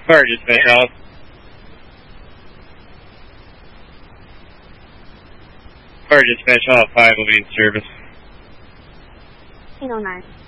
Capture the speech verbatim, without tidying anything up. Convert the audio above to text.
Fire dispatch off. Fire dispatch off, five will be in service. eight oh nine.